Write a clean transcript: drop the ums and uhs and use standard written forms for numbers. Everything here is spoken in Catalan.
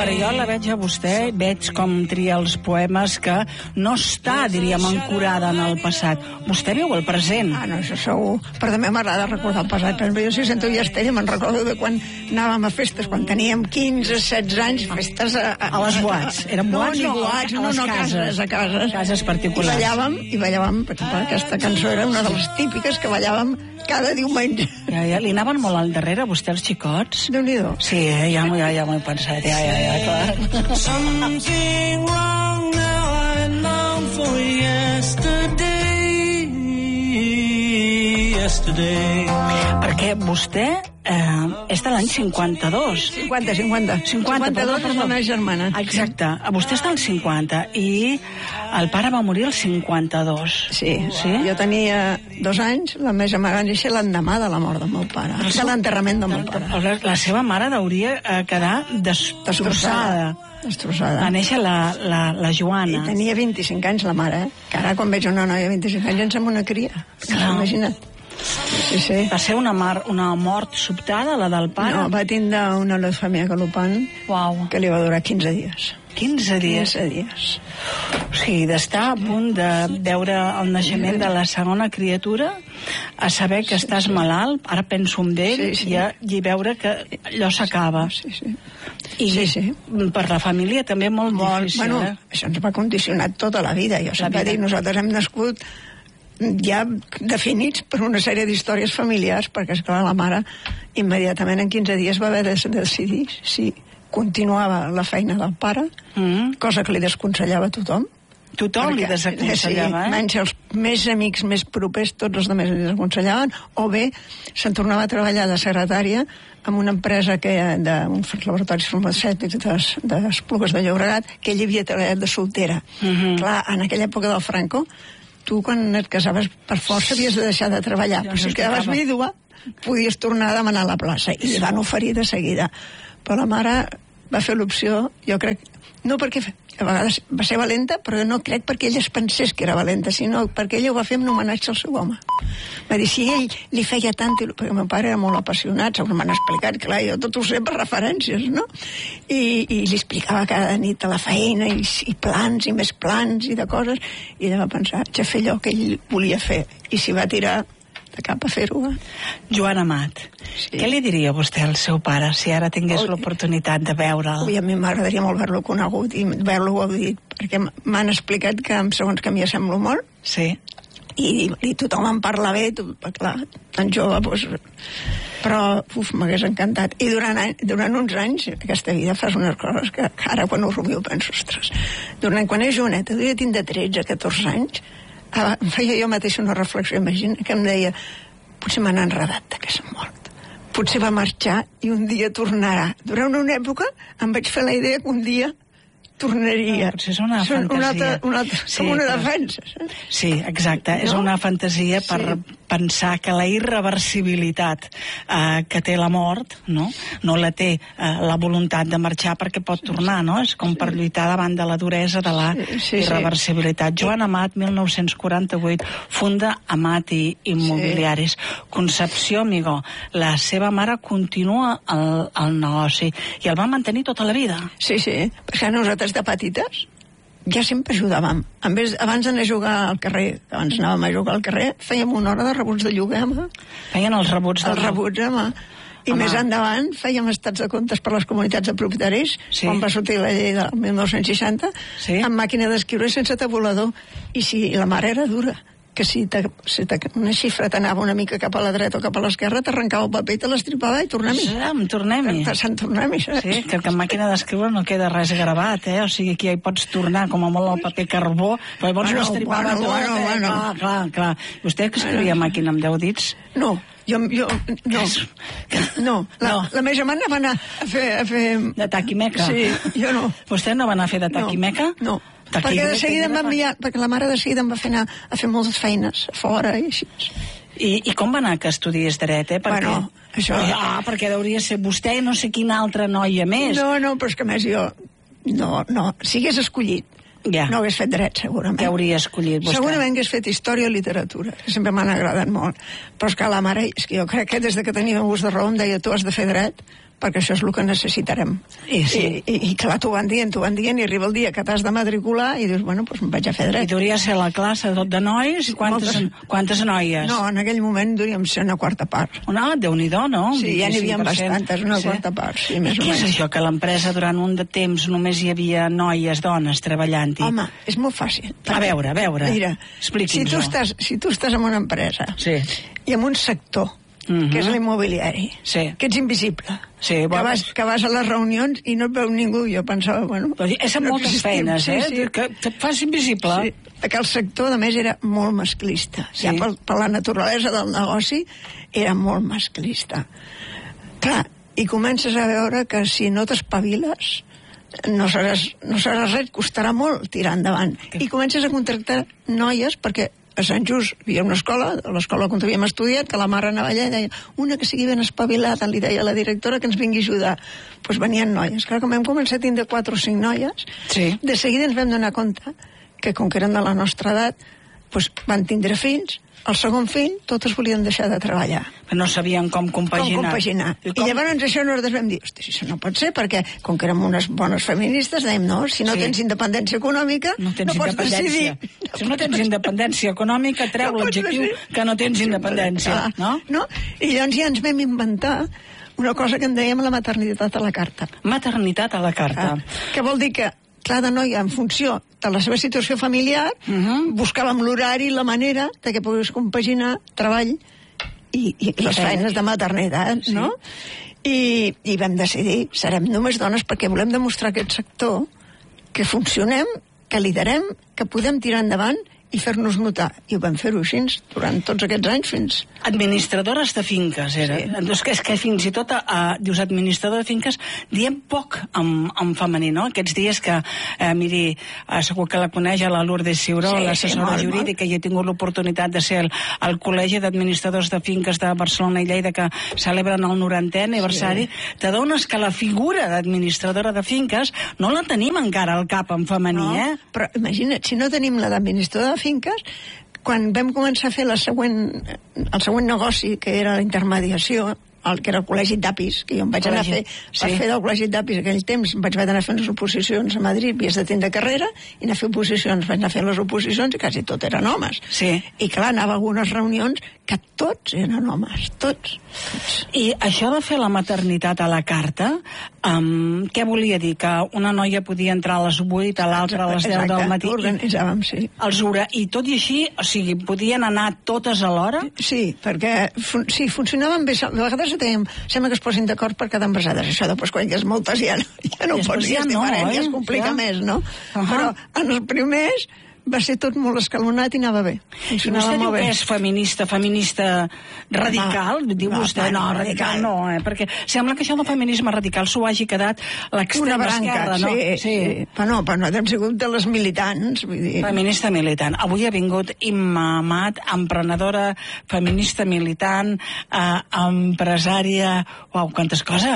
Però jo la veig a vostè, veig com tria els poemes que no està, diríem, ancorada en el passat. Vostè viu el present. No, això segur. Però també m'agrada recordar el passat. Però jo si sento Estella me'n recordo de quan anàvem a festes, quan teníem 15, 16 anys, festes a les boats. Eren boats i boats, a cases. Cases particulars. I ballàvem, perquè aquesta cançó era una de les típiques que ballàvem cada diumenge. Ja, li anaven molt al darrere, vostè, els xicots? Déu-n'hi-do. Sí, ja m'ho he pensat, ja, clar. Something wrong now, I long for yesterday. Perquè vostè és de l'any 52. 52 és la meva germana. Exacte. Vostè està al 50 i el pare va morir al 52. Sí? Jo tenia 2 anys, la meva germana va néixer l'endemà de la mort del meu pare, de l'enterrament del meu pare. La seva mare hauria quedar destrossada. Va néixer la Joana. I tenia 25 anys la mare, que ara quan veig una noia de 25 anys em sembla una cria. Imagina't. Sí. Va ser una mort sobtada, la del pare? No, va tindre una leucèmia galopant que li va durar 15 dies. 15 dies? 15 dies. O sigui, d'estar a punt de veure el naixement de la segona criatura, a saber que estàs malalt, ara penso en ell, i veure que allò s'acaba. Sí. Per la família també molt difícil. Bueno, això ens va condicionar tota la vida. Jo sempre dic, nosaltres hem nascut ja definits per una sèrie d'històries familiars, perquè, esclar, la mare immediatament en 15 dies va haver de decidir si continuava la feina del pare, cosa que li desaconsellava a tothom. Tothom li desaconsellava, menys els més amics més propers, tots els altres li desaconsellaven, o bé se'n tornava a treballar de secretària en una empresa d'uns laboratoris farmacèutics d'Esplugues de Llobregat, que ell havia treballat de soltera. Clar, en aquella època del Franco, tu quan et casaves per força havies de deixar de treballar, però si quedaves vídua podies tornar a demanar la plaça, i li van oferir de seguida. Però la mare va fer l'opció, jo crec, no perquè a vegades va ser valenta, però no crec perquè ella es pensés que era valenta, sinó perquè ella ho va fer en homenatge al seu home. Va dir, si ell li feia tant, perquè el meu pare era molt apassionat, segons m'han explicat, clar, jo tot ho sé per referències, no? I li explicava cada nit a la feina, i plans, i més plans, i de coses, i ella va pensar, haig de fer allò que ell volia fer, i s'hi va tirar de cap a fer-ho. Joan Amat, què li diria vostè al seu pare si ara tingués l'oportunitat de veure'l? A mi m'agradaria molt haver-lo conegut i haver-lo gaudit, perquè m'han explicat que segons que a mi semblo molt, i tothom en parla bé, clar, tan jove, doncs, però m'hagués encantat. I durant uns anys, aquesta vida fas unes coses que ara quan ho rumiu penso, ostres, quan és joveneta, devia tindre 13, 14 anys, em feia jo mateixa una reflexió, imagina, que em deia, potser m'han enredat que s'ha mort, potser va marxar i un dia tornarà. Durant una època em vaig fer la idea que un dia tornaria. Potser és una fantasia. Com una defensa. Sí, exacte. És una fantasia per pensar que la irreversibilitat que té la mort, no la té la voluntat de marxar perquè pot tornar, no? És com per lluitar davant de la duresa de la irreversibilitat. Joan Amat, 1948, funda Amat i Immobiliaris. Concepció Amigó, la seva mare continua el negoci i el va mantenir tota la vida. Sí, perquè nosaltres de petites ja sempre ajudàvem. Abans d'anar a jugar al carrer, abans anàvem a jugar al carrer, fèiem una hora de rebuts de lloguer, home. Feien els rebuts de... Els rebuts, home. I més endavant fèiem estats de comptes per les comunitats de propietaris, quan va sortir la llei del 1960, amb màquina d'escriure sense tabulador. I si la mare era dura, que si una xifra t'anava una mica cap a la dreta o cap a l'esquerra, t'arrencava el paper i te l'estripava i tornem-hi. Tornem-hi, saps? Sí, que en màquina d'escriure no queda res gravat, o sigui, aquí ja hi pots tornar com a molt el paper carbó, però llavors ho estripava tot. Clar. Vostè que escrivia màquina amb 10 dits? No. No. La meva germana va anar a fer... De taquimeca? Sí, jo no. Vostè no va anar a fer de taquimeca? No. Perquè de seguida em va enviar, perquè la mare de seguida em va fer anar a fer moltes feines a fora i així. I com va anar que estudies dret, Bueno, això... perquè hauria ser vostè i no sé quina altra noia més. No, però és que més jo... No, si hagués escollit, no hagués fet dret, segurament. Què hauria escollit vostè? Segurament hagués fet història o literatura, que sempre m'han agradat molt. Però és que la mare, és que jo crec que des que tenia gust de raó em deia, tu has de fer dret, perquè això és el que necessitarem. I clar, t'ho van dient, i arriba el dia que t'has de matricular i dius, bueno, doncs em vaig a fer dret. I deuria ser la classe tot de nois? I quantes noies? No, en aquell moment duríem ser una quarta part. No, Déu-n'hi-do, no? Sí, ja n'hi havia bastantes, una quarta part. Sí, més o què menys. és això, que a l'empresa durant un de temps només hi havia noies, dones, treballant-hi? Home, és molt fàcil. A veure. Mira, expliqui'ns-ho. Si tu estàs en una empresa Sí. i en un sector, que és l'immobiliari, Sí. que ets invisible, Sí, que vas a les reunions i no et veu ningú, jo pensava, bueno... Però és amb moltes feines, sí. que et fas invisible. Sí, perquè el sector, a més, era molt masclista. Sí. Ja per la naturalesa del negoci, era molt masclista. Clar, i comences a veure que si no t'espaviles, no seràs res, costarà molt tirar endavant. I comences a contractar noies, perquè a Sant Just hi havia una escola, a l'escola on havíem estudiat, que la mare anava allà i deia, una que sigui ben espavilada, li deia a la directora que ens vingui a ajudar. Doncs venien noies. Clar, com vam començar a tindre 4 o 5 noies, de seguida ens vam donar compte que, com que eren de la nostra edat, doncs van tindre fills, el segon fill, totes volien deixar de treballar. Però no sabien com compaginar. I llavors això nosaltres vam dir, hosti, això no pot ser, perquè com que érem unes bones feministes, dèiem, no, si no tens independència econòmica, no pots decidir. Si no tens independència econòmica, treu l'adjectiu que no tens independència, no? I llavors ja ens vam inventar una cosa que en dèiem la maternitat a la carta. Maternitat a la carta. Que vol dir que cada noia, en funció de la seva situació familiar, buscàvem l'horari i la manera de que pogués compaginar treball i les feines de maternitat, no? I vam decidir, serem només dones perquè volem demostrar a aquest sector que funcionem, que liderem, que podem tirar endavant i fer-nos notar. I ho vam fer-ho així durant tots aquests anys fins... Administradores de finques, era. Sí. És que fins i tot dius administrador de finques, diem poc en femení, no? Aquests dies que, miri, segur que la coneix, la Lourdes Ciuró, l'assessora jurídica, i he tingut l'oportunitat de ser al Col·legi d'Administradors de Finques de Barcelona i Lleida, que celebren el 90è aniversari, t'adones que la figura d'administradora de finques no la tenim encara al cap en femení, Però imagina't, si no tenim la d'administradora de finques, quan vam començar a fer el següent negoci, que era la intermediació, que era el col·legi d'APIs, que jo em vaig anar a fer per fer del col·legi d'APIs aquell temps, vaig anar a fer unes oposicions a Madrid, havies de tindre carrera, i anar a fer oposicions, vaig anar a fer les oposicions i quasi tot eren homes. I clar, anava a algunes reunions que tots eren homes, tots. I això de fer la maternitat a la carta, què volia dir? Que una noia podia entrar a les 8, a l'altra a les 10 del matí? Organitzàvem, sí. I tot i així, o sigui, podien anar totes alhora? Sí, perquè funcionaven bé. A vegades dèiem, sembla que es posin d'acord per quedar embarassades. Això després, quan hi ha moltes, ja no pots dir, ja es complica més, no? Però en els primers va ser tot molt escalonat i anava bé. I vostè diu que és feminista radical? Diu vostè, no, radical no, perquè sembla que això del feminisme radical s'ho hagi quedat l'extrema esquerra, no? Sí. Però no, hem sigut de les militants, vull dir... Feminista militant. Avui ha vingut Imma Amat, emprenedora, feminista militant, empresària... Uau, quantes coses!